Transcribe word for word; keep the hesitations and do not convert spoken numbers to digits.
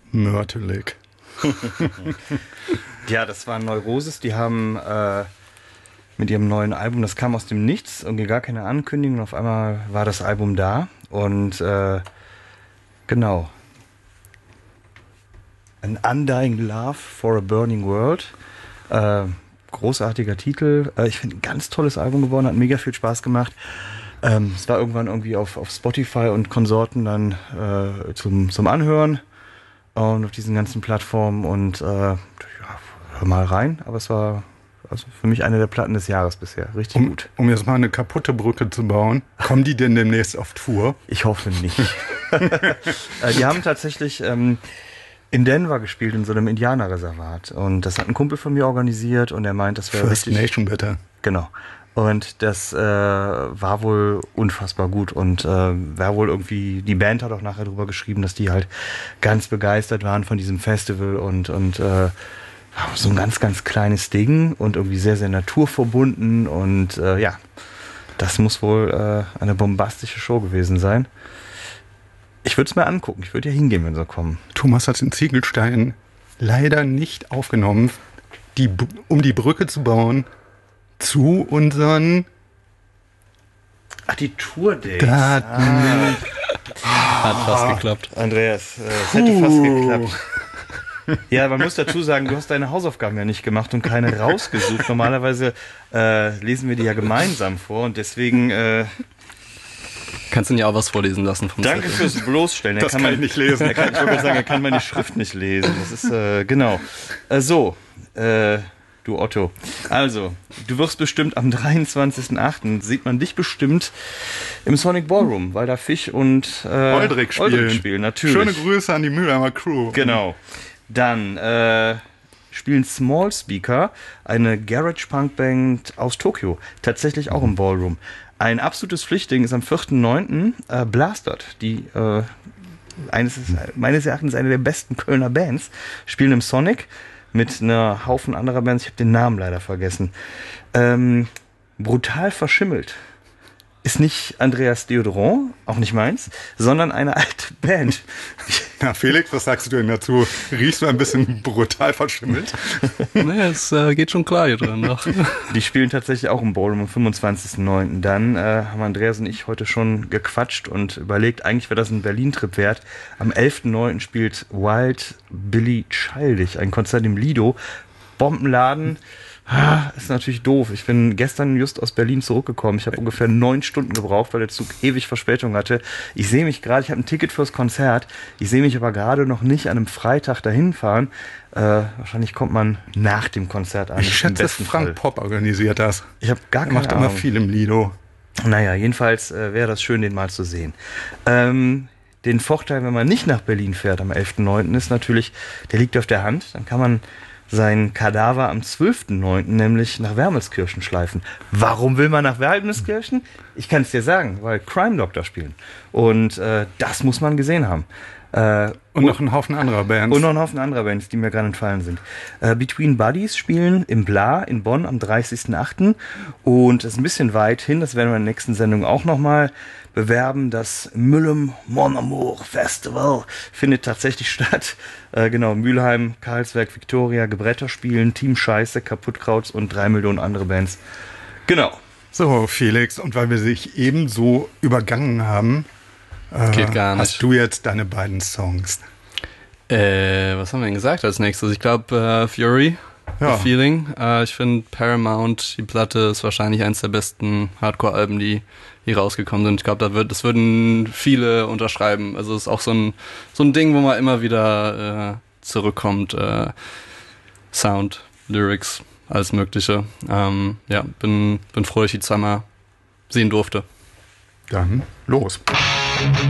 Mörtelig. Ja, das war Neurosis. Die haben äh, mit ihrem neuen Album, das kam aus dem Nichts, irgendwie gar keine Ankündigung. Auf einmal war das Album da. Und äh, genau. An Undying Love for a Burning World. Äh, großartiger Titel. Äh, ich finde, ein ganz tolles Album geworden. Hat mega viel Spaß gemacht. Ähm, es war irgendwann irgendwie auf, auf Spotify und Konsorten dann äh, zum, zum Anhören und auf diesen ganzen Plattformen und äh, ja, hör mal rein, aber es war also für mich eine der Platten des Jahres bisher. Richtig um, gut. Um jetzt mal eine kaputte Brücke zu bauen, kommen die denn demnächst auf Tour? Ich hoffe nicht. äh, die haben tatsächlich ähm, in Denver gespielt, in so einem Indianerreservat und das hat ein Kumpel von mir organisiert und er meint, das wäre First richtig... Nation bitte. Genau. Und das äh, war wohl unfassbar gut und äh, war wohl irgendwie, die Band hat auch nachher drüber geschrieben, dass die halt ganz begeistert waren von diesem Festival und, und äh, so ein ganz, ganz kleines Ding und irgendwie sehr, sehr naturverbunden und äh, ja, das muss wohl äh, eine bombastische Show gewesen sein. Ich würde es mir angucken, ich würde ja hingehen, wenn sie kommen. Thomas hat den Ziegelstein leider nicht aufgenommen, die, um die Brücke zu bauen zu unseren Ach, die Tour-Dates. Daten. Ah. Hat fast geklappt. Andreas, äh, es hätte fast geklappt. Ja, man muss dazu sagen, du hast deine Hausaufgaben ja nicht gemacht und keine rausgesucht. Normalerweise äh, lesen wir die ja gemeinsam vor und deswegen... Äh, Kannst du ihn ja auch was vorlesen lassen vom Danke Zettel. fürs Bloßstellen. Er Das kann man, ich nicht lesen. Er kann, ich wollte sagen, er kann meine Schrift nicht lesen. Das ist, äh, genau. Äh, so, äh, du Otto. Also, du wirst bestimmt am dreiundzwanzigsten achten sieht man dich bestimmt im Sonic Ballroom, weil da Fisch und äh, Oldrich spielen. Oldrich spielen, natürlich. Schöne Grüße an die Mülheimer Crew. Genau. Dann äh, spielen Small Speaker, eine Garage-Punk-Band aus Tokio, tatsächlich auch im Ballroom. Ein absolutes Pflichtding ist am vierten neunten Äh, Blastert, die äh, eines ist, meines Erachtens eine der besten Kölner Bands, spielen im Sonic mit einer Haufen anderer Bands. Ich habe den Namen leider vergessen. Ähm, brutal verschimmelt. Ist nicht Andreas Deodorant, auch nicht meins, sondern eine alte Band. Na Felix, was sagst du denn dazu? Riechst du ein bisschen brutal verschimmelt? Nee, es äh, geht schon klar hier drin noch. Die spielen tatsächlich auch im Ballroom am fünfundzwanzigsten neunten Dann äh, haben Andreas und ich heute schon gequatscht und überlegt, eigentlich wäre das ein Berlin-Trip wert. Am elften neunten spielt Wild Billy Childish ein Konzert im Lido. Bombenladen. Ah, ist natürlich doof. Ich bin gestern just aus Berlin zurückgekommen. Ich habe ungefähr neun Stunden gebraucht, weil der Zug ewig Verspätung hatte. Ich sehe mich gerade, ich habe ein Ticket fürs Konzert. Ich sehe mich aber gerade noch nicht an einem Freitag dahin fahren. Äh, wahrscheinlich kommt man nach dem Konzert an. Ich schätze, Frank Fall. Pop organisiert das. Ich habe gar Er keine macht Ahnung. immer viel im Lido. Naja, jedenfalls äh, wäre das schön, den mal zu sehen. Ähm, den Vorteil, wenn man nicht nach Berlin fährt am elften neunten ist natürlich, der liegt auf der Hand. Dann kann man sein Kadaver am zwölften neunten nämlich nach Wermelskirchen schleifen. Warum will man nach Wermelskirchen? Ich kann es dir sagen, weil Crime Doctor spielen. Und äh, das muss man gesehen haben. Äh, Und noch ein Haufen anderer Bands. und noch ein Haufen anderer Bands, die mir gerade entfallen sind. Äh, Between Buddies spielen im Bla in Bonn am dreißigsten achten Und das ist ein bisschen weit hin, das werden wir in der nächsten Sendung auch nochmal bewerben. Das Mülheim Mon Amour Festival findet tatsächlich statt. Äh, genau, Mülheim, Karlsberg, Victoria, Gebretter spielen, Team Scheiße, Kaputtkrauts und drei Millionen andere Bands. Genau. So, Felix, und weil wir sich ebenso übergangen haben, äh, Geht gar nicht. hast du jetzt deine beiden Songs. Äh, was haben wir denn gesagt als nächstes? Ich glaube äh, Fury, Ja. The Feeling. Äh, ich finde Paramount, die Platte, ist wahrscheinlich eins der besten Hardcore-Alben, die hier rausgekommen sind. Ich glaube, da wird, das würden viele unterschreiben. Also es ist auch so ein so ein Ding, wo man immer wieder äh, zurückkommt. Äh, Sound, Lyrics, alles Mögliche. Ähm, ja, bin bin froh, dass ich die zweimal sehen durfte. Dann los.